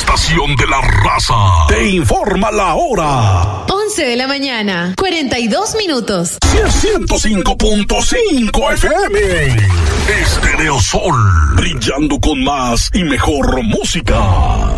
estación de la raza, te informa la hora. 11 de la mañana, 42 minutos. 105.5 FM. Estereosol, brillando con más y mejor música.